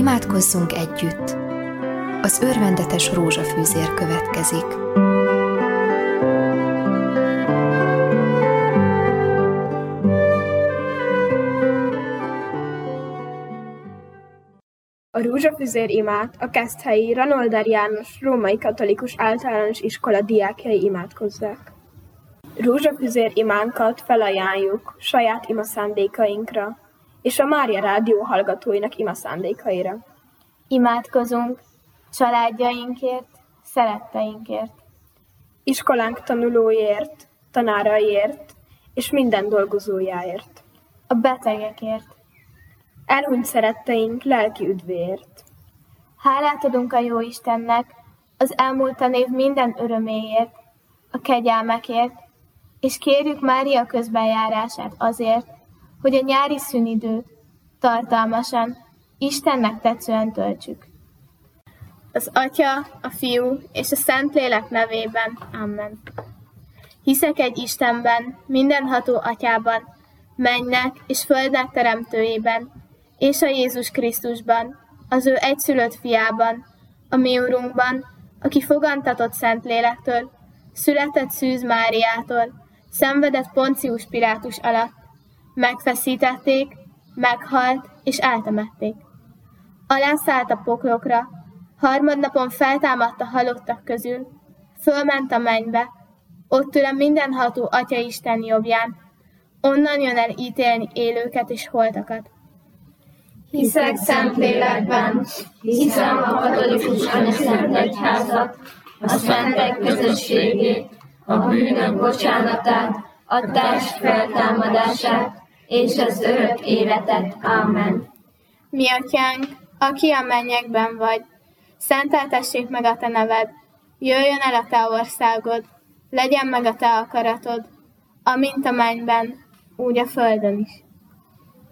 Imádkozzunk együtt! Az örvendetes rózsafűzér következik. A rózsafüzér imát a keszthelyi Ranolder János Római Katolikus Általános Iskola diákjai imádkozzák. Rózsafüzér imánkat felajánljuk saját imaszándékainkra és a Mária Rádió hallgatóinak imaszándékaira. Imádkozunk családjainkért, szeretteinkért, iskolánk tanulóiért, tanáraiért és minden dolgozójáért, a betegekért, elhunyt szeretteink lelki üdvéért. Hálát adunk a Jóistennek az elmúlt tanév minden öröméért, a kegyelmekért, és kérjük Mária közbenjárását azért, hogy a nyári szünidőt tartalmasan, Istennek tetszően töltsük. Az Atya, a Fiú és a Szentlélek nevében. Amen. Hiszek egy Istenben, mindenható Atyában, mennynek és földnek teremtőjében, és a Jézus Krisztusban, az ő egyszülött fiában, a mi Urunkban, aki fogantatott Szentlélektől, született Szűz Máriától, szenvedett Poncius Pilátus alatt, megfeszítették, meghalt és eltemették. Alászállt a poklokra, harmadnapon feltámadt a halottak közül, fölment a mennybe, ott ül a mindenható Atya Isten jobbján, onnan jön el ítélni élőket és holtakat. Hiszek Szentlélekben, hiszem a katolikus anyaszent egyházat, a szentek közösségét, a bűnök bocsánatát, a test feltámadását és az örök életet. Amen. Mi Atyánk, aki a mennyekben vagy, szenteltessék meg a te neved, jöjjön el a te országod, legyen meg a te akaratod, amint a mennyben, úgy a földön is.